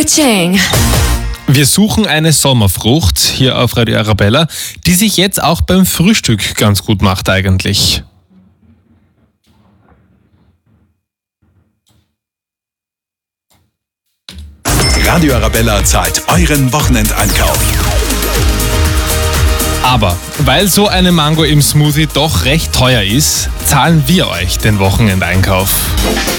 Ka-ching. Wir suchen eine Sommerfrucht hier auf Radio Arabella, die sich jetzt auch beim Frühstück ganz gut macht eigentlich. Radio Arabella zahlt euren Wochenendeinkauf. Aber weil so eine Mango im Smoothie doch recht teuer ist, zahlen wir euch den Wochenendeinkauf.